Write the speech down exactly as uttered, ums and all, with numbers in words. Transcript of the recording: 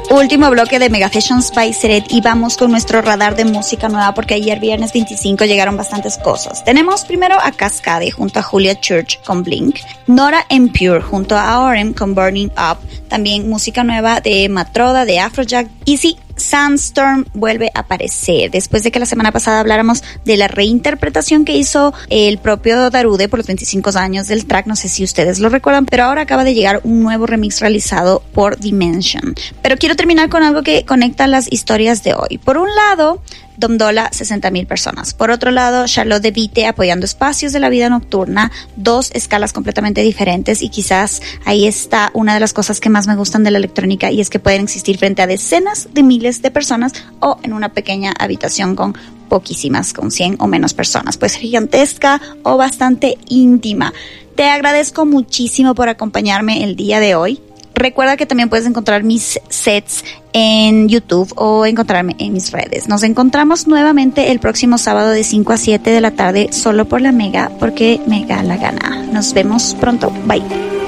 Último bloque de Mega Sessions by Seret y vamos con nuestro radar de música nueva porque ayer viernes veinticinco llegaron bastantes cosas. Tenemos primero a Cascade junto a Julia Church con Blink, Nora En Pure junto a O R M con Burning Up, también música nueva de Matroda, de Afrojack y sí, Sandstorm vuelve a aparecer después de que la semana pasada habláramos de la reinterpretación que hizo el propio Darude por los veinticinco años del track, no sé si ustedes lo recuerdan, pero ahora acaba de llegar un nuevo remix realizado por Dimension. Pero quiero terminar con algo que conecta las historias de hoy. Por un lado, Dom Dolla, sesenta mil personas. Por otro lado, Charlotte de Witte apoyando espacios de la vida nocturna, dos escalas completamente diferentes y quizás ahí está una de las cosas que más me gustan de la electrónica y es que pueden existir frente a decenas de miles de personas o en una pequeña habitación con poquísimas, con cien o menos personas. Puede ser gigantesca o bastante íntima. Te agradezco muchísimo por acompañarme el día de hoy. Recuerda que también puedes encontrar mis sets en YouTube o encontrarme en mis redes. Nos encontramos nuevamente el próximo sábado de cinco a siete de la tarde solo por la Mega, porque Mega la gana. Nos vemos pronto. Bye.